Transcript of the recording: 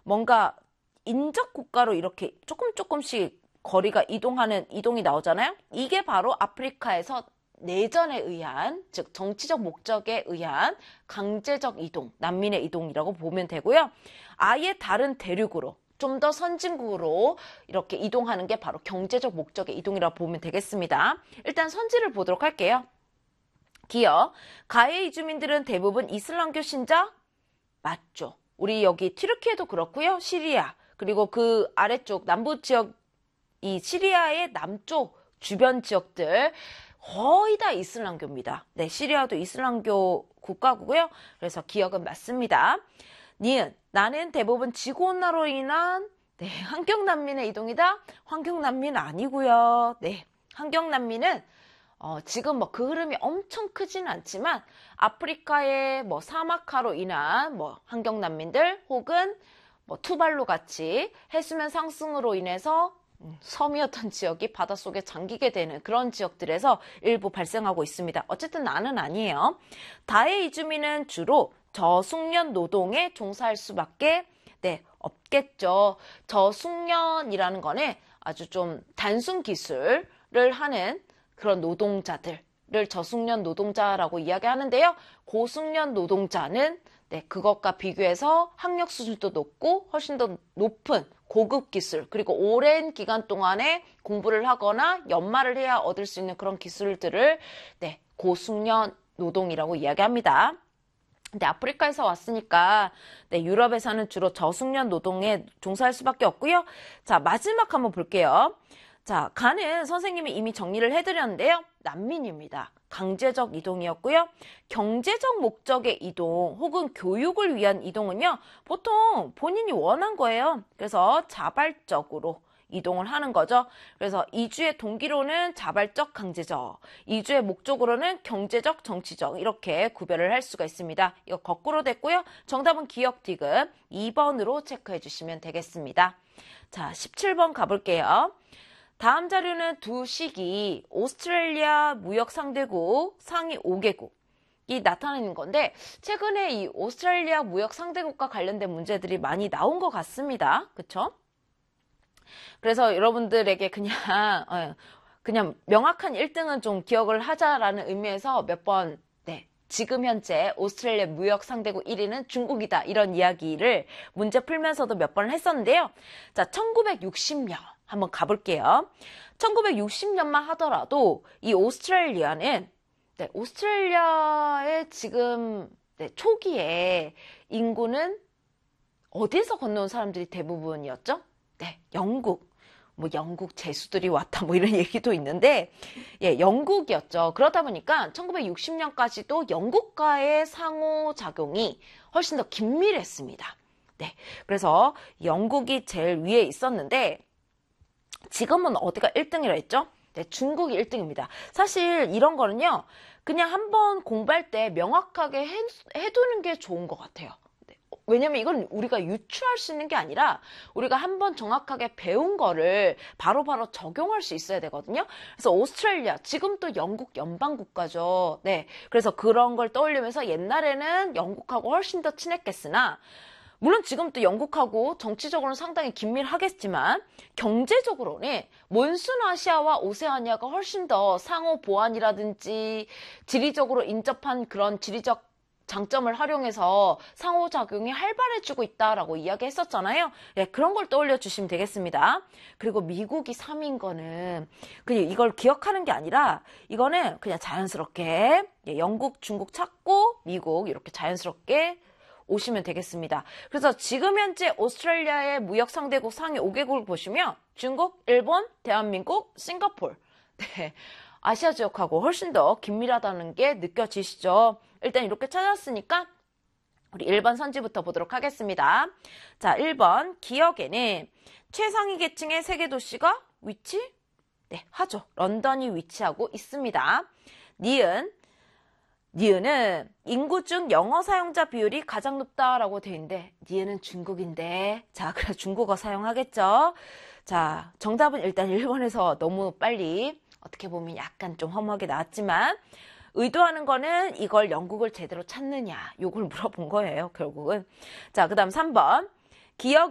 뭔가 인접 국가로 이렇게 조금씩 거리가 이동이 나오잖아요. 이게 바로 아프리카에서 내전에 의한, 즉 정치적 목적에 의한 강제적 이동, 난민의 이동이라고 보면 되고요. 아예 다른 대륙으로, 좀 더 선진국으로 이렇게 이동하는 게 바로 경제적 목적의 이동이라고 보면 되겠습니다. 일단 선지를 보도록 할게요. 기어, 가해 이주민들은 대부분 이슬람교 신자? 맞죠. 우리 여기 튀르키예도 그렇고요. 시리아, 그리고 그 아래쪽 남부 지역, 이 시리아의 남쪽 주변 지역들 거의 다 이슬람교입니다. 네, 시리아도 이슬람교 국가고요. 그래서 기억은 맞습니다. 니은, 나는 대부분 지구온난화로 인한 환경난민의 이동이다. 환경난민 아니고요. 네, 환경난민은 지금 그 흐름이 엄청 크지는 않지만 아프리카의 사막화로 인한 환경난민들 혹은 투발루 같이 해수면 상승으로 인해서 섬이었던 지역이 바닷속에 잠기게 되는 그런 지역들에서 일부 발생하고 있습니다. 어쨌든 나는 아니에요. 다해 이주민은 주로 저숙련 노동에 종사할 수밖에 없겠죠. 저숙련이라는 거는 아주 좀 단순 기술을 하는 그런 노동자들을 저숙련 노동자라고 이야기하는데요. 고숙련 노동자는 그것과 비교해서 학력 수준도 높고 훨씬 더 높은 고급 기술, 그리고 오랜 기간 동안에 공부를 하거나 연마를 해야 얻을 수 있는 그런 기술들을 고숙련 노동이라고 이야기합니다. 근데 아프리카에서 왔으니까 유럽에서는 주로 저숙련 노동에 종사할 수밖에 없고요. 자, 마지막 한번 볼게요. 자, 가는 선생님이 이미 정리를 해드렸는데요. 난민입니다. 강제적 이동이었고요. 경제적 목적의 이동 혹은 교육을 위한 이동은요. 보통 본인이 원한 거예요. 그래서 자발적으로 이동을 하는 거죠. 그래서 이주의 동기로는 자발적, 강제적, 이주의 목적으로는 경제적, 정치적 이렇게 구별을 할 수가 있습니다. 이거 거꾸로 됐고요. 정답은 기억 디귿 2번으로 체크해 주시면 되겠습니다. 자, 17번 가볼게요. 다음 자료는 두 시기 오스트레일리아 무역 상대국 상위 5개국이 나타내는 건데 최근에 이 오스트레일리아 무역 상대국과 관련된 문제들이 많이 나온 것 같습니다. 그쵸? 그래서 여러분들에게 그냥 명확한 1등은 좀 기억을 하자라는 의미에서 몇 번 지금 현재 오스트레일리아 무역 상대국 1위는 중국이다 이런 이야기를 문제 풀면서도 몇 번 했었는데요. 자, 1960년 한번 가볼게요. 1960년만 하더라도 이 오스트레일리아는 오스트레일리아의 지금 초기에 인구는 어디서 건너온 사람들이 대부분이었죠? 영국. 영국 제수들이 왔다 이런 얘기도 있는데 영국이었죠. 그러다 보니까 1960년까지도 영국과의 상호작용이 훨씬 더 긴밀했습니다. 그래서 영국이 제일 위에 있었는데 지금은 어디가 1등이라 했죠? 중국이 1등입니다. 사실 이런 거는요. 그냥 한번 공부할 때 명확하게 해두는 게 좋은 것 같아요. 왜냐면 이건 우리가 유추할 수 있는 게 아니라 우리가 한번 정확하게 배운 거를 바로바로 적용할 수 있어야 되거든요. 그래서 오스트레일리아, 지금 또 영국 연방국가죠. 그래서 그런 걸 떠올리면서 옛날에는 영국하고 훨씬 더 친했겠으나 물론 지금 또 영국하고 정치적으로는 상당히 긴밀하겠지만 경제적으로는 몬순아시아와 오세아니아가 훨씬 더 상호 보완이라든지 지리적으로 인접한 그런 지리적 장점을 활용해서 상호작용이 활발해지고 있다라고 이야기했었잖아요. 그런 걸 떠올려 주시면 되겠습니다. 그리고 미국이 3위인 거는 그냥 이걸 기억하는 게 아니라 이거는 그냥 자연스럽게 영국, 중국 찾고 미국 이렇게 자연스럽게 오시면 되겠습니다. 그래서 지금 현재 오스트레일리아의 무역 상대국 상위 5개국을 보시면 중국, 일본, 대한민국, 싱가포르 아시아 지역하고 훨씬 더 긴밀하다는 게 느껴지시죠? 일단 이렇게 찾았으니까 우리 1번 선지부터 보도록 하겠습니다. 자, 1번 기억에는 최상위 계층의 세계 도시가 하죠. 런던이 위치하고 있습니다. 니은은 인구 중 영어 사용자 비율이 가장 높다라고 되어 있는데 니은은 중국인데 자, 그래서 중국어 사용하겠죠. 자, 정답은 일단 1번에서 너무 빨리 어떻게 보면 약간 좀 허무하게 나왔지만 의도하는 거는 이걸 영국을 제대로 찾느냐 요걸 물어본 거예요. 결국은. 자, 그 다음 3번 기억